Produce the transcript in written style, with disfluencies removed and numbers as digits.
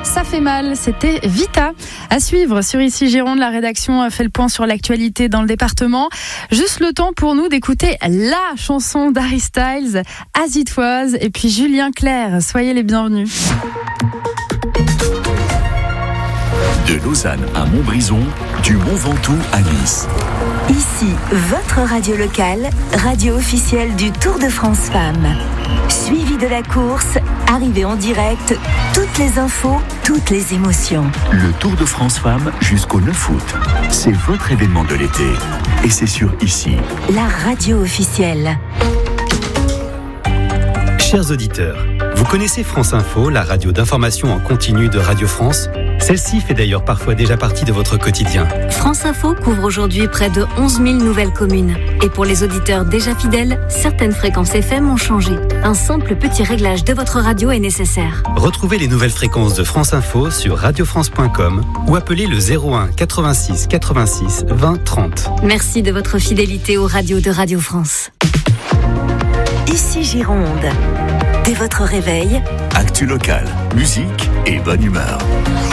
Ça fait mal, c'était Vita. À suivre sur Ici Gironde, la rédaction a fait le point sur l'actualité dans le département. Juste le temps pour nous d'écouter la chanson d'Harry Styles, As It Was, et puis Julien Clerc. Soyez les bienvenus. De Lausanne à Montbrison, du Mont Ventoux à Nice. Ici, votre radio locale, radio officielle du Tour de France Femmes. Suivi de la course, arrivée en direct, toutes les infos, toutes les émotions. Le Tour de France Femmes jusqu'au 9 août. C'est votre événement de l'été. Et c'est sur Ici. La radio officielle. Chers auditeurs, vous connaissez France Info, la radio d'information en continu de Radio France ? Celle-ci fait d'ailleurs parfois déjà partie de votre quotidien. France Info couvre aujourd'hui près de 11 000 nouvelles communes. Et pour les auditeurs déjà fidèles, certaines fréquences FM ont changé. Un simple petit réglage de votre radio est nécessaire. Retrouvez les nouvelles fréquences de France Info sur radiofrance.com ou appelez le 01 86 86 20 30. Merci de votre fidélité aux radios de Radio France. Ici Gironde. Dès votre réveil, Actu locale, musique et bonne humeur.